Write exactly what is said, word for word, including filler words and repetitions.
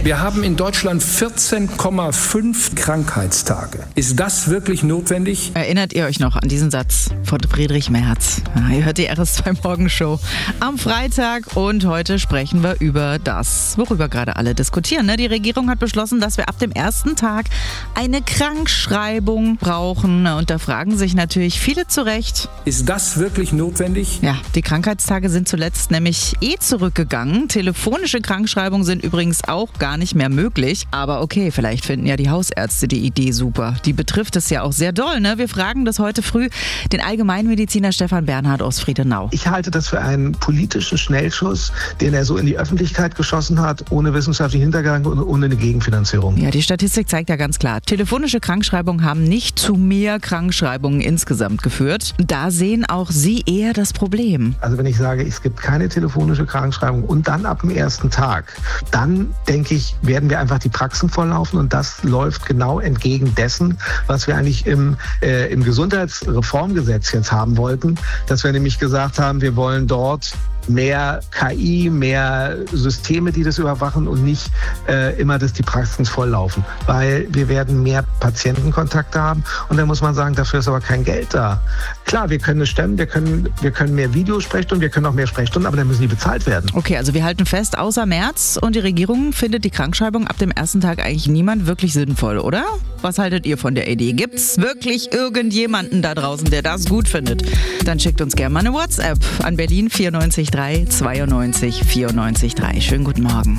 Wir haben in Deutschland vierzehn Komma fünf Krankheitstage. Ist das wirklich notwendig? Erinnert ihr euch noch an diesen Satz von Friedrich Merz? Ja, ihr hört die R S zwei Morgenshow am Freitag und heute sprechen wir über das, worüber gerade alle diskutieren. Ne? Die Regierung hat beschlossen, dass wir ab dem ersten Tag eine Krankschreibung brauchen. Und da fragen sich natürlich viele zu Recht. Ist das wirklich notwendig? Ja, die Krankheitstage sind zuletzt nämlich eh zurückgegangen. Telefonische Krankschreibungen sind übrigens auch gar nicht mehr möglich. Aber okay, vielleicht finden ja die Hausärzte die Idee super. Die betrifft es ja auch sehr doll. Ne? Wir fragen das heute früh den Allgemeinmediziner Stefan Bernhard aus Friedenau. Ich halte das für einen politischen Schnellschuss, den er so in die Öffentlichkeit geschossen hat, ohne wissenschaftlichen Hintergang und ohne eine Gegenfinanzierung. Ja, die Statistik zeigt ja ganz klar, telefonische Krankschreibungen haben nicht zu mehr Krankschreibungen insgesamt geführt. Da sehen auch Sie eher das Problem. Also wenn ich sage, es gibt keine telefonische Krankschreibung und dann ab dem ersten Tag, dann denke ich, werden wir einfach die Praxen volllaufen und das läuft genau entgegen dessen, was wir eigentlich im, äh, im Gesundheitsreformgesetz jetzt haben wollten, dass wir nämlich gesagt haben, wir wollen dort mehr K I, mehr Systeme, die das überwachen und nicht äh, immer, dass die Praxen volllaufen. Weil wir werden mehr Patientenkontakte haben und dann muss man sagen, dafür ist aber kein Geld da. Klar, wir können es stemmen, wir können, wir können mehr Videosprechstunden, wir können auch mehr Sprechstunden, aber dann müssen die bezahlt werden. Okay, also wir halten fest, außer Merz und die Regierung findet die Krankschreibung ab dem ersten Tag eigentlich niemand wirklich sinnvoll, oder? Was haltet ihr von der Idee? Gibt's wirklich irgendjemanden da draußen, der das gut findet? Dann schickt uns gerne mal eine WhatsApp an Berlin vier neun drei zweiundneunzig vierundneunzig drei. Schönen guten Morgen.